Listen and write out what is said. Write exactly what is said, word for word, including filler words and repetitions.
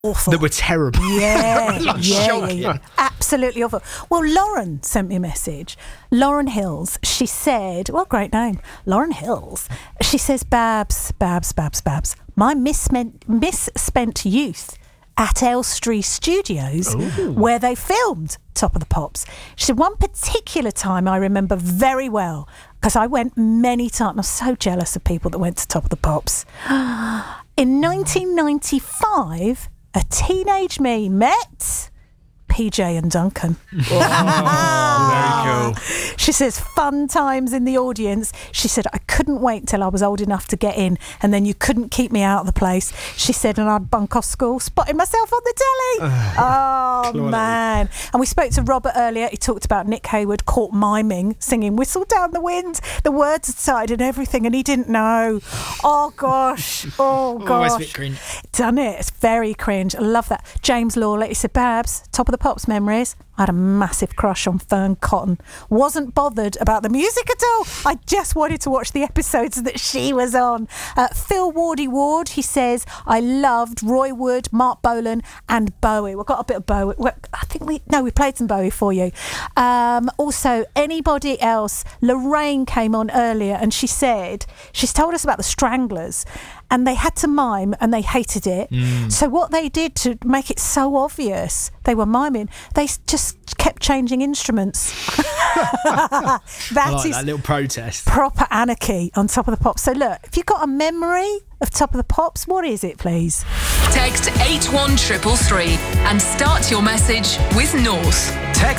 awful. That were terrible. Yeah, Like, yeah, yeah, shocking. yeah. Absolutely awful. Well, Lauren sent me a message. Lauren Hills. She said, well, great name. Lauren Hills. She says, Babs, Babs, Babs, Babs. My misspent, misspent youth at Elstree Studios, Ooh. where they filmed Top of the Pops. She said, one particular time I remember very well, because I went many times. I'm so jealous of people that went to Top of the Pops. In nineteen ninety-five, a teenage me met P J and Duncan. Oh, very cool. She says, fun times in the audience. She said, I couldn't wait till I was old enough to get in, and then you couldn't keep me out of the place. She said, and I'd bunk off school, spotting myself on the telly. Oh, Claudia. man. And we spoke to Robert earlier. He talked about Nick Hayward caught miming, singing Whistle Down the Wind. The words had started and everything, and he didn't know. Oh, gosh. Oh, gosh. Always a bit cringe. Done it. It's very cringe. I love that. James Lawler, he said, Babs, Top of the Pops memories. I had a massive crush on Fern Cotton. Wasn't bothered about the music at all. I just wanted to watch the episodes that she was on. Uh, Phil Wardy Ward, he says, I loved Roy Wood, Mark Bolan and Bowie. We've got a bit of Bowie. Well, I think we, no, we played some Bowie for you. Um, also, anybody else? Lorraine came on earlier and she said, she's told us about the Stranglers. And they had to mime and they hated it. Mm. So what they did to make it so obvious they were miming, they just kept changing instruments. that I like is that little protest. Proper anarchy on Top of the Pops. So look, if you've got a memory of Top of the Pops, what is it, please? Text eight one three three three and start your message with North. Text